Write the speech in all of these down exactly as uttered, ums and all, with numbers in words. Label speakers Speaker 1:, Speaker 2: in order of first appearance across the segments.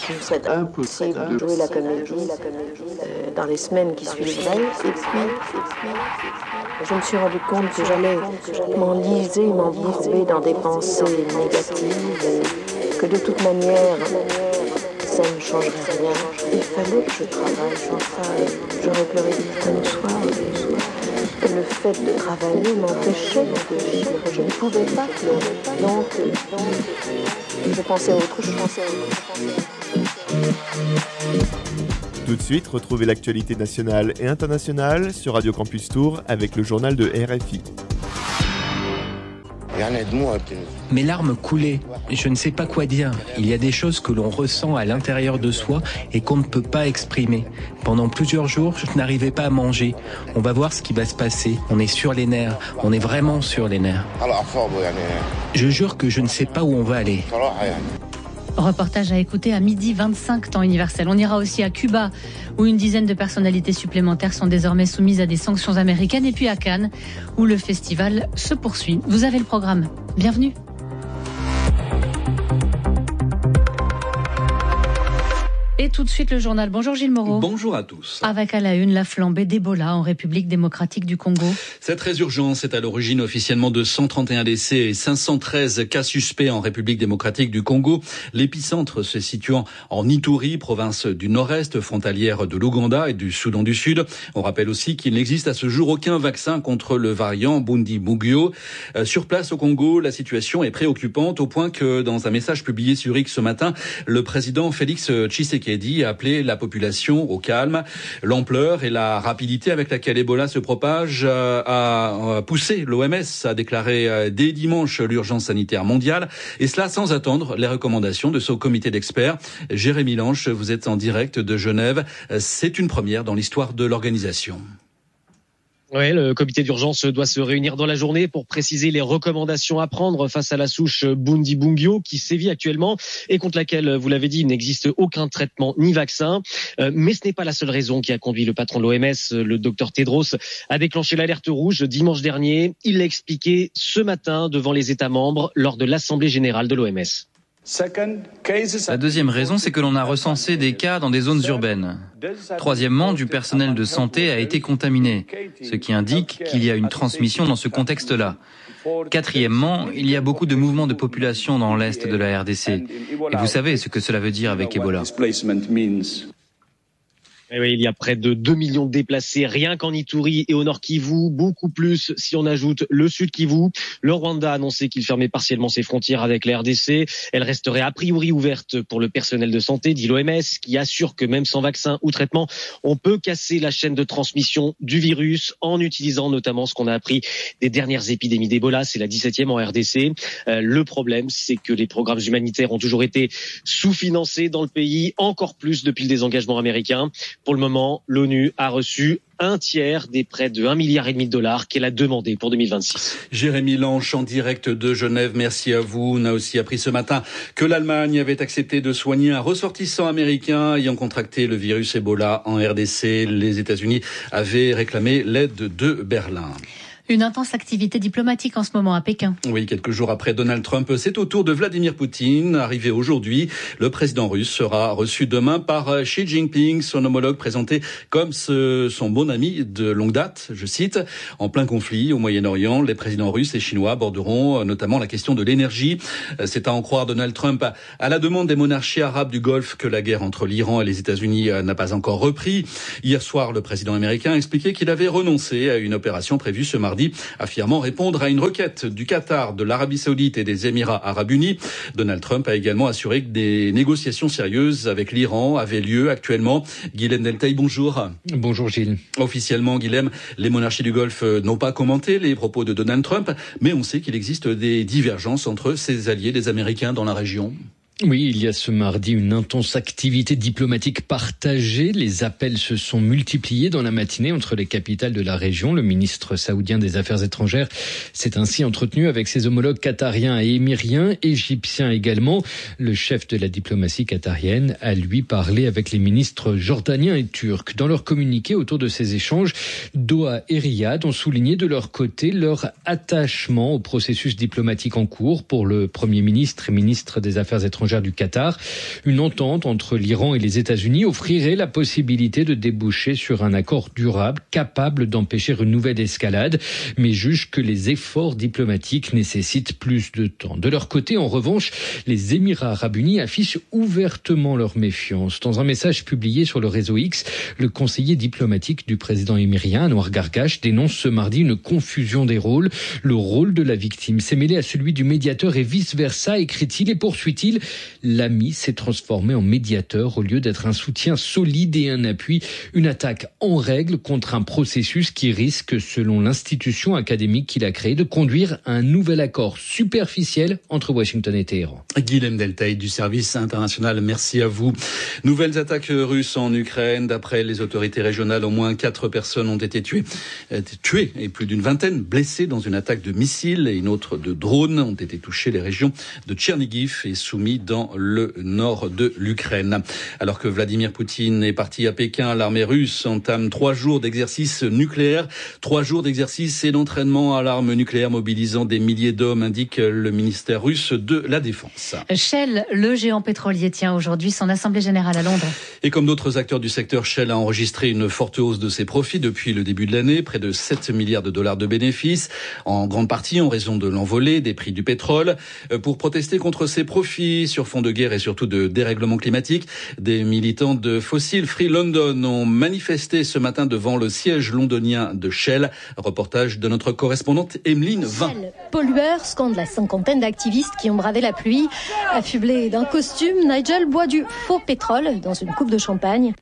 Speaker 1: Il serait impossible de jouer la comédie euh, dans les semaines qui suivraient. Et puis, je me suis rendu compte que j'allais m'enliser, m'embourber dans des pensées négatives et que de toute manière, ça ne changerait rien. Il fallait que je travaille, enfin, j'aurais pleuré comme le soir. Et le fait de travailler m'empêchait de vivre. Je ne pouvais pas pleurer. Donc, donc je pensais à autre chose.
Speaker 2: Tout de suite, retrouvez l'actualité nationale et internationale sur Radio Campus Tours avec le journal de R F I.
Speaker 3: Mes larmes coulaient. Je ne sais pas quoi dire. Il y a des choses que l'on ressent à l'intérieur de soi et qu'on ne peut pas exprimer. Pendant plusieurs jours, je n'arrivais pas à manger. On va voir ce qui va se passer. On est sur les nerfs. On est vraiment sur les nerfs. Je jure que je ne sais pas où on va aller.
Speaker 4: Reportage à écouter à midi vingt-cinq temps universel. On ira aussi à Cuba, où une dizaine de personnalités supplémentaires sont désormais soumises à des sanctions américaines. Et puis à Cannes, où le festival se poursuit. Vous avez le programme. Bienvenue. Et tout de suite le journal. Bonjour Gilles Moreau.
Speaker 5: Bonjour à tous.
Speaker 4: Avec à la une la flambée d'Ebola en République démocratique du Congo.
Speaker 5: Cette résurgence est à l'origine officiellement de cent trente et un décès et cinq cent treize cas suspects en République démocratique du Congo. L'épicentre se situant en Ituri, province du nord-est, frontalière de l'Ouganda et du Soudan du Sud. On rappelle aussi qu'il n'existe à ce jour aucun vaccin contre le variant Bundibugyo. Euh, sur place au Congo, la situation est préoccupante au point que dans un message publié sur X ce matin, le président Félix Tshisekedi a appelé la population au calme. L'ampleur et la rapidité avec laquelle Ebola se propage a poussé l'O M S à déclarer dès dimanche l'urgence sanitaire mondiale, et cela sans attendre les recommandations de son comité d'experts. Jérémy Lanche, vous êtes en direct de Genève. C'est une première dans l'histoire de l'organisation.
Speaker 6: Oui, le comité d'urgence doit se réunir dans la journée pour préciser les recommandations à prendre face à la souche Bundibugyo qui sévit actuellement et contre laquelle, vous l'avez dit, il n'existe aucun traitement ni vaccin. Mais ce n'est pas la seule raison qui a conduit le patron de l'O M S, le docteur Tedros, à déclencher l'alerte rouge dimanche dernier. Il l'a expliqué ce matin devant les États membres lors de l'Assemblée générale de l'O M S.
Speaker 7: La deuxième raison, c'est que l'on a recensé des cas dans des zones urbaines. Troisièmement, du personnel de santé a été contaminé, ce qui indique qu'il y a une transmission dans ce contexte-là. Quatrièmement, il y a beaucoup de mouvements de population dans l'est de la R D C. Et vous savez ce que cela veut dire avec Ebola.
Speaker 6: Et oui, il y a près de deux millions de déplacés rien qu'en Ituri et au nord Kivu, beaucoup plus si on ajoute le sud Kivu. Le Rwanda a annoncé qu'il fermait partiellement ses frontières avec la R D C. Elle resterait a priori ouverte pour le personnel de santé, dit l'O M S, qui assure que même sans vaccin ou traitement, on peut casser la chaîne de transmission du virus en utilisant notamment ce qu'on a appris des dernières épidémies d'Ebola. C'est la dix-septième en R D C. Euh, le problème, c'est que les programmes humanitaires ont toujours été sous-financés dans le pays, encore plus depuis le désengagement américain. Pour le moment, l'ONU a reçu un tiers des près de un milliard et demi de dollars qu'elle a demandé pour deux mille vingt-six.
Speaker 5: Jérémy Lanche en direct de Genève, merci à vous. On a aussi appris ce matin que l'Allemagne avait accepté de soigner un ressortissant américain ayant contracté le virus Ebola en R D C. Les États-Unis avaient réclamé l'aide de Berlin.
Speaker 4: Une intense activité diplomatique en ce moment à Pékin.
Speaker 5: Oui, quelques jours après Donald Trump, c'est au tour de Vladimir Poutine. Arrivé aujourd'hui, le président russe sera reçu demain par Xi Jinping, son homologue présenté comme ce, son bon ami de longue date, je cite. En plein conflit au Moyen-Orient, les présidents russes et chinois aborderont notamment la question de l'énergie. C'est à en croire Donald Trump à la demande des monarchies arabes du Golfe que la guerre entre l'Iran et les États-Unis n'a pas encore repris. Hier soir, le président américain a expliqué qu'il avait renoncé à une opération prévue ce mardi, affirmant répondre à une requête du Qatar, de l'Arabie Saoudite et des Émirats Arabes Unis. Donald Trump a également assuré que des négociations sérieuses avec l'Iran avaient lieu actuellement. Guilhem Deltaï, bonjour.
Speaker 8: Bonjour Gilles.
Speaker 5: Officiellement, Guilhem, les monarchies du Golfe n'ont pas commenté les propos de Donald Trump, mais on sait qu'il existe des divergences entre ses alliés, les Américains, dans la région.
Speaker 8: Oui, il y a ce mardi une intense activité diplomatique partagée. Les appels se sont multipliés dans la matinée entre les capitales de la région. Le ministre saoudien des Affaires étrangères s'est ainsi entretenu avec ses homologues qatariens et émiriens, égyptiens également. Le chef de la diplomatie qatarienne a lui parlé avec les ministres jordaniens et turcs. Dans leur communiqué autour de ces échanges, Doha et Riyad ont souligné de leur côté leur attachement au processus diplomatique en cours. Pour le Premier ministre et ministre des Affaires étrangères étrangères du Qatar. Une entente entre l'Iran et les États-Unis offrirait la possibilité de déboucher sur un accord durable capable d'empêcher une nouvelle escalade, mais juge que les efforts diplomatiques nécessitent plus de temps. De leur côté, en revanche, les Émirats arabes unis affichent ouvertement leur méfiance. Dans un message publié sur le réseau X, le conseiller diplomatique du président émirien, Anwar Gargash, dénonce ce mardi une confusion des rôles. Le rôle de la victime s'est mêlé à celui du médiateur et vice-versa, écrit-il et poursuit-il. L'ami s'est transformé en médiateur au lieu d'être un soutien solide et un appui. Une attaque en règle contre un processus qui risque, selon l'institution académique qu'il a créée, de conduire à un nouvel accord superficiel entre Washington et Téhéran.
Speaker 5: Guilhem Deltaï du service international, merci à vous. Nouvelles attaques russes en Ukraine. D'après les autorités régionales, au moins quatre personnes ont été tuées, tuées et plus d'une vingtaine blessées dans une attaque de missiles et une autre de drones ont été touchées. Les régions de Tchernigiv et Soumy dans le nord de l'Ukraine. Alors que Vladimir Poutine est parti à Pékin, l'armée russe entame trois jours d'exercice nucléaire. Trois jours d'exercice et d'entraînement à l'arme nucléaire mobilisant des milliers d'hommes, indique le ministère russe de la Défense.
Speaker 4: Shell, le géant pétrolier, tient aujourd'hui son assemblée générale à Londres.
Speaker 5: Et comme d'autres acteurs du secteur, Shell a enregistré une forte hausse de ses profits depuis le début de l'année, près de sept milliards de dollars de bénéfices, en grande partie en raison de l'envolée des prix du pétrole. Pour protester contre ces profits sur fond de guerre et surtout de dérèglement climatique, des militants de Fossil Free London ont manifesté ce matin devant le siège londonien de Shell. Reportage de notre correspondante Emeline Vin.
Speaker 9: Shell, pollueur, scande la cinquantaine d'activistes qui ont bravé la pluie. Affublé d'un costume, Nigel boit du faux pétrole dans une coupe de champagne.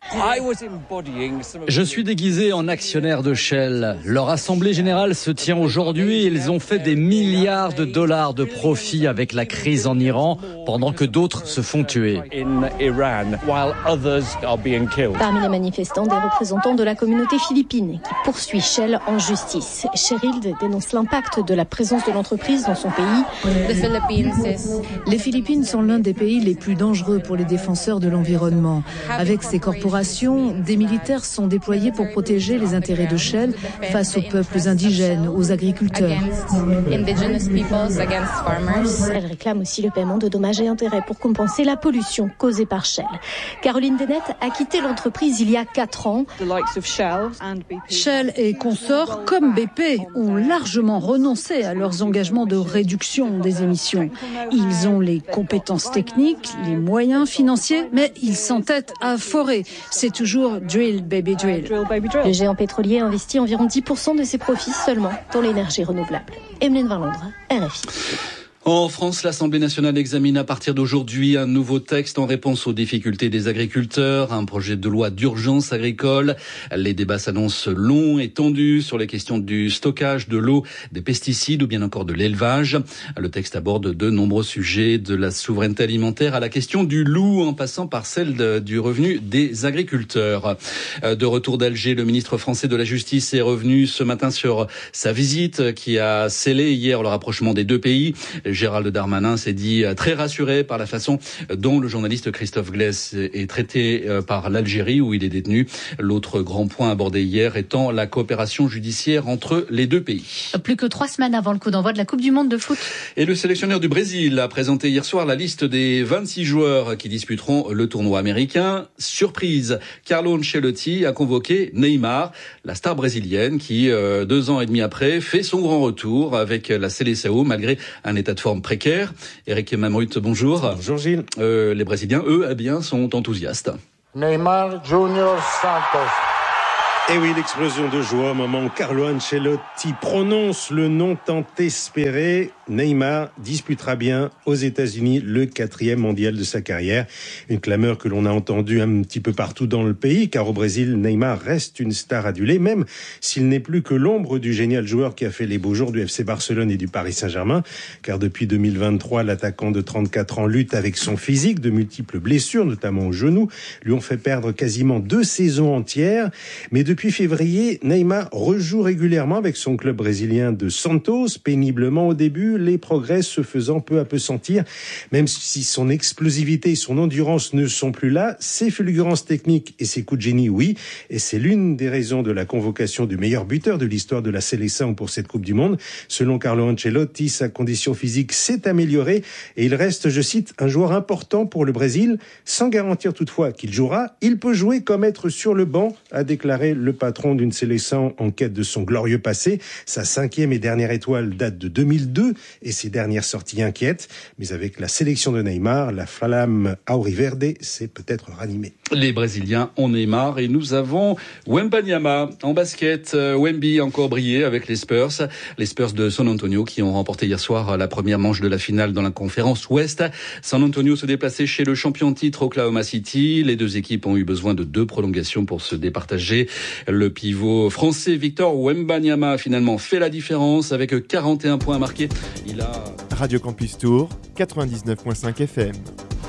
Speaker 10: Je suis déguisé en actionnaire de Shell. Leur assemblée générale se tient aujourd'hui. Ils ont fait des milliards de dollars de profit avec la crise en Iran, pendant que d'autres se font tuer.
Speaker 9: Parmi les manifestants, des représentants de la communauté philippine qui poursuit Shell en justice. Cheryl dénonce l'impact de la présence de l'entreprise dans son pays.
Speaker 11: Les Philippines sont l'un des pays les plus dangereux pour les défenseurs de l'environnement. Avec ces corporations, des militaires sont déployés pour protéger les intérêts de Shell face aux peuples indigènes, aux agriculteurs.
Speaker 9: Elle réclame aussi le paiement de dommages et intérêts pour compenser la pollution causée par Shell. Caroline Dennett a quitté l'entreprise il y a quatre ans.
Speaker 11: Shell et consorts comme B P ont largement renoncé à leurs engagements de réduction des émissions. Ils ont les compétences techniques, les moyens financiers, mais ils s'entêtent à forer. C'est toujours drill, baby drill.
Speaker 9: Le géant pétrolier investit environ dix pour cent de ses profits seulement dans l'énergie renouvelable. Emeline Vin Londres, R F I.
Speaker 5: En France, l'Assemblée nationale examine à partir d'aujourd'hui un nouveau texte en réponse aux difficultés des agriculteurs, un projet de loi d'urgence agricole. Les débats s'annoncent longs et tendus sur les questions du stockage de l'eau, des pesticides ou bien encore de l'élevage. Le texte aborde de nombreux sujets, de la souveraineté alimentaire à la question du loup, en passant par celle de, du revenu des agriculteurs. De retour d'Alger, le ministre français de la Justice est revenu ce matin sur sa visite qui a scellé hier le rapprochement des deux pays. Gérald Darmanin s'est dit très rassuré par la façon dont le journaliste Christophe Glaise est traité par l'Algérie où il est détenu. L'autre grand point abordé hier étant la coopération judiciaire entre les deux pays.
Speaker 4: Plus que trois semaines avant le coup d'envoi de la Coupe du Monde de foot.
Speaker 5: Et le sélectionneur du Brésil a présenté hier soir la liste des vingt-six joueurs qui disputeront le tournoi américain. Surprise, Carlo Ancelotti a convoqué Neymar, la star brésilienne qui, deux ans et demi après, fait son grand retour avec la Seleção malgré un état de forme précaire. Éric Mamrut, bonjour.
Speaker 12: Bonjour Gilles.
Speaker 5: Euh, les Brésiliens, eux, eh bien, sont enthousiastes.
Speaker 12: Neymar Junior Santos. Et oui, l'explosion de joie au moment où Carlo Ancelotti prononce le nom tant espéré. Neymar disputera bien aux États-Unis le quatrième mondial de sa carrière. Une clameur que l'on a entendue un petit peu partout dans le pays, car au Brésil, Neymar reste une star adulée, même s'il n'est plus que l'ombre du génial joueur qui a fait les beaux jours du F C Barcelone et du Paris Saint-Germain. Car depuis deux mille vingt-trois, l'attaquant de trente-quatre ans lutte avec son physique. De multiples blessures, notamment au genou, lui ont fait perdre quasiment deux saisons entières. Mais depuis Depuis février, Neymar rejoue régulièrement avec son club brésilien de Santos, péniblement au début, les progrès se faisant peu à peu sentir. Même si son explosivité et son endurance ne sont plus là, ses fulgurances techniques et ses coups de génie, oui. Et c'est l'une des raisons de la convocation du meilleur buteur de l'histoire de la Seleção pour cette Coupe du Monde. Selon Carlo Ancelotti, sa condition physique s'est améliorée et il reste, je cite, un joueur important pour le Brésil. Sans garantir toutefois qu'il jouera, il peut jouer comme être sur le banc, a déclaré le patron d'une Seleção en quête de son glorieux passé. Sa cinquième et dernière étoile date de deux mille deux et ses dernières sorties inquiètent. Mais avec la sélection de Neymar, la flamme auriverde s'est peut-être ranimée.
Speaker 5: Les Brésiliens ont Neymar et nous avons Wembanyama en basket. Wemby a encore brillé avec les Spurs. Les Spurs de San Antonio qui ont remporté hier soir la première manche de la finale dans la conférence Ouest. San Antonio se déplaçait chez le champion titre Oklahoma City. Les deux équipes ont eu besoin de deux prolongations pour se départager. Le pivot français Victor Wembanyama a finalement fait la différence avec quarante et un points marqués. Il a...
Speaker 2: Radio Campus Tour, quatre-vingt-dix-neuf virgule cinq F M.